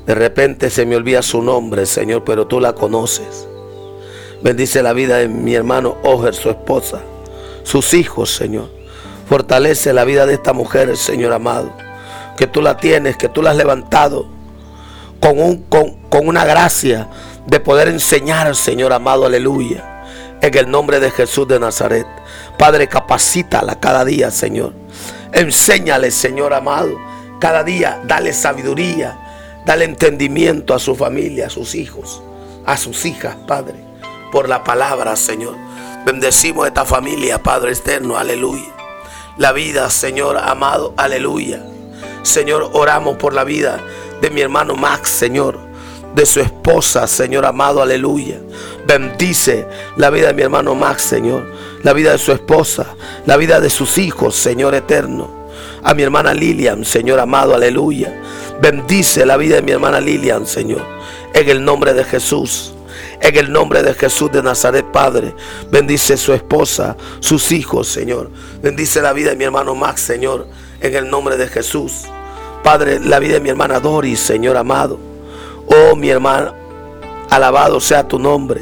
De repente se me olvida su nombre, Señor, pero tú la conoces. Bendice la vida de mi hermano Oger, su esposa, sus hijos, Señor. Fortalece la vida de esta mujer, Señor amado, que tú la tienes, que tú la has levantado con una gracia de poder enseñar, Señor amado, aleluya, en el nombre de Jesús de Nazaret. Padre, capacítala cada día, Señor. Enséñale, Señor amado, cada día. Dale sabiduría, dale entendimiento a su familia, a sus hijos, a sus hijas, Padre, por la palabra, Señor. Bendecimos esta familia, Padre eterno, aleluya. La vida, Señor amado, aleluya. Señor, oramos por la vida de mi hermano Max, Señor, de su esposa, Señor amado, aleluya. Bendice la vida de mi hermano Max, Señor, la vida de su esposa, la vida de sus hijos, Señor eterno. A mi hermana Lilian, Señor amado, aleluya. Bendice la vida de mi hermana Lilian, Señor, en el nombre de Jesús. En el nombre de Jesús de Nazaret, Padre. Bendice su esposa, sus hijos, Señor. Bendice la vida de mi hermano Max, Señor, en el nombre de Jesús. Padre, la vida de mi hermana Doris, Señor amado. Oh, mi hermana, alabado sea tu nombre.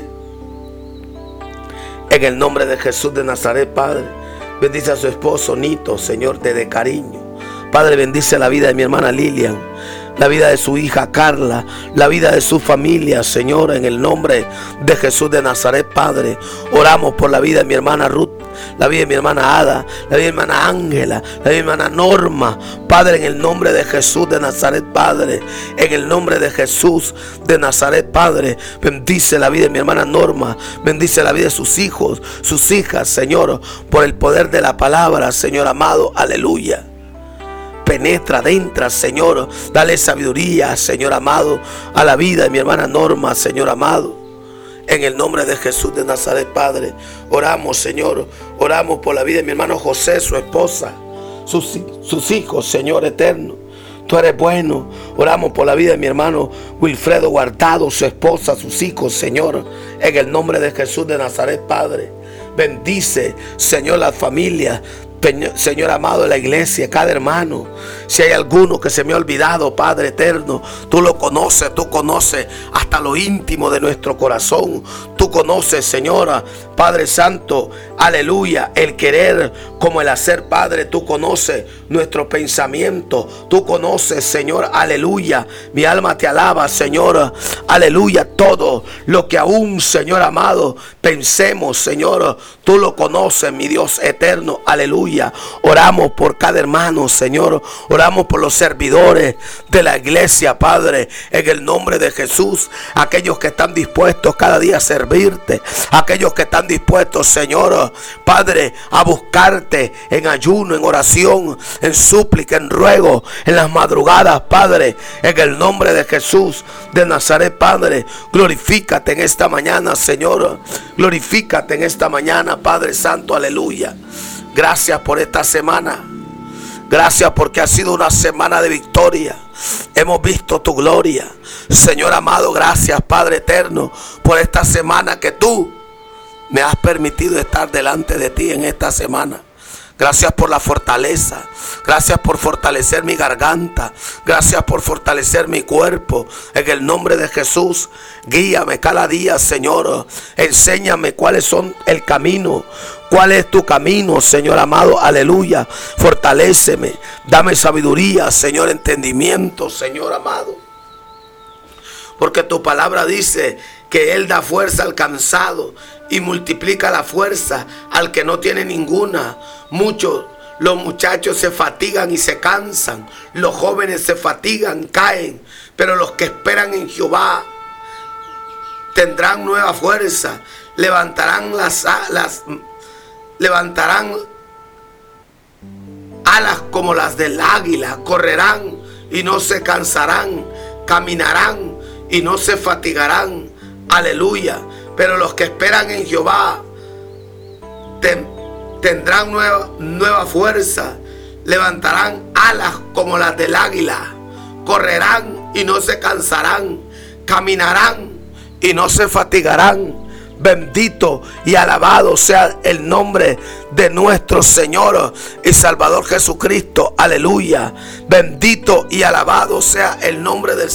En el nombre de Jesús de Nazaret, Padre. Bendice a su esposo Nito, Señor, te dé cariño. Padre, bendice la vida de mi hermana Lilian, la vida de su hija Carla, la vida de su familia, Señor, en el nombre de Jesús de Nazaret, Padre. Oramos por la vida de mi hermana Ruth, la vida de mi hermana Ada, la vida de mi hermana Ángela, la vida de mi hermana Norma, Padre, en el nombre de Jesús de Nazaret, Padre. En el nombre de Jesús de Nazaret, Padre. Bendice la vida de mi hermana Norma, bendice la vida de sus hijos, sus hijas, Señor, por el poder de la palabra, Señor amado, aleluya. Penetra, adentra, Señor, dale sabiduría, Señor amado, a la vida de mi hermana Norma, Señor amado. En el nombre de Jesús de Nazaret, Padre, oramos, Señor, oramos por la vida de mi hermano José, su esposa, sus hijos, Señor eterno. Tú eres bueno. Oramos por la vida de mi hermano Wilfredo Guardado, su esposa, sus hijos, Señor, en el nombre de Jesús de Nazaret, Padre. Bendice, Señor, las familias, Señor amado, de la iglesia, cada hermano. Si hay alguno que se me ha olvidado, Padre eterno, tú lo conoces, tú conoces hasta lo íntimo de nuestro corazón. Tú conoces, Señora, Padre Santo, aleluya, el querer como el hacer, Padre. Tú conoces nuestro pensamiento. Tú conoces, Señor, aleluya. Mi alma te alaba, Señor, aleluya. Todo lo que aún, Señor amado, pensemos, Señor, tú lo conoces, mi Dios eterno, aleluya. Oramos por cada hermano, Señor. Oramos por los servidores de la iglesia, Padre, en el nombre de Jesús. Aquellos que están dispuestos cada día a servirte. Aquellos que están dispuestos, Señor, Padre, a buscarte en ayuno, en oración, en súplica, en ruego, en las madrugadas, Padre, en el nombre de Jesús de Nazaret, Padre. Glorifícate en esta mañana, Señor. Glorifícate en esta mañana, Padre Santo, aleluya. Gracias por esta semana. Gracias porque ha sido una semana de victoria. Hemos visto tu gloria. Señor amado, gracias, Padre eterno, por esta semana que tú me has permitido estar delante de ti en esta semana. Gracias por la fortaleza. Gracias por fortalecer mi garganta. Gracias por fortalecer mi cuerpo. En el nombre de Jesús, guíame cada día, Señor. Enséñame cuáles son el camino. ¿Cuál es tu camino, Señor amado? Aleluya. Fortaléceme. Dame sabiduría, Señor, entendimiento, Señor amado. Porque tu palabra dice que Él da fuerza al cansado y multiplica la fuerza al que no tiene ninguna. Los muchachos se fatigan y se cansan. Los jóvenes se fatigan, caen. Pero los que esperan en Jehová tendrán nueva fuerza. Levantarán alas como las del águila. Correrán y no se cansarán. Caminarán y no se fatigarán. Aleluya. Pero los que esperan en Jehová tendrán nueva fuerza. Levantarán alas como las del águila. Correrán y no se cansarán. Caminarán y no se fatigarán. Bendito y alabado sea el nombre de nuestro Señor y Salvador Jesucristo. Aleluya. Bendito y alabado sea el nombre del